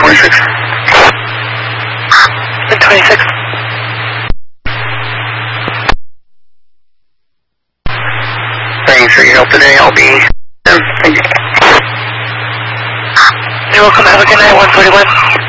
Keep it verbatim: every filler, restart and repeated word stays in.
forty-six. And twenty-six. Thanks for your help today. I'll be there. Thank you. You're welcome. Have a good night, one forty-one.